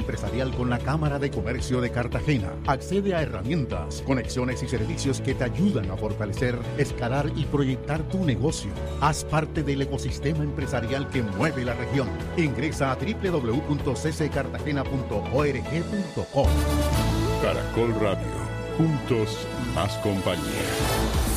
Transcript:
empresarial con la Cámara de Comercio de Cartagena. Accede a herramientas, conexiones y servicios que te ayudan a fortalecer, escalar y proyectar tu negocio. Haz parte del ecosistema empresarial que mueve la región. Ingresa a www.cccartagena.org.co. Caracol Radio. Juntos, más compañía.